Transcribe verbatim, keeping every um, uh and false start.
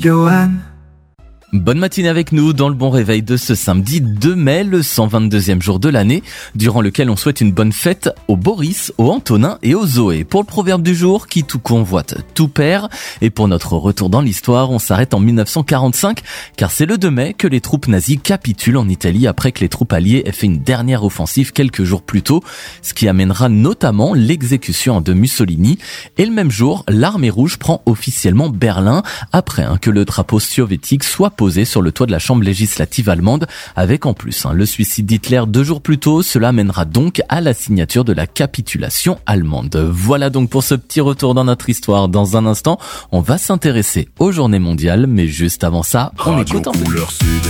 Johan. Bonne matinée avec nous dans le bon réveil de ce samedi deux mai, le cent vingt-deuxième jour de l'année, durant lequel on souhaite une bonne fête aux Boris, aux Antonin et aux Zoé. Pour le proverbe du jour, qui tout convoite, tout perd. Et pour notre retour dans l'histoire, on s'arrête en mille neuf cent quarante-cinq, car c'est le deux mai que les troupes nazies capitulent en Italie après que les troupes alliées aient fait une dernière offensive quelques jours plus tôt, ce qui amènera notamment l'exécution de Mussolini. Et le même jour, l'armée rouge prend officiellement Berlin, après hein, que le drapeau soviétique soit posé sur le toit de la chambre législative allemande, avec en plus hein, le suicide d'Hitler deux jours plus tôt. Cela mènera donc à la signature de la capitulation allemande. Voilà donc pour ce petit retour dans notre histoire. Dans un instant, on va s'intéresser aux journées mondiales, mais juste avant ça, on écoute un peu.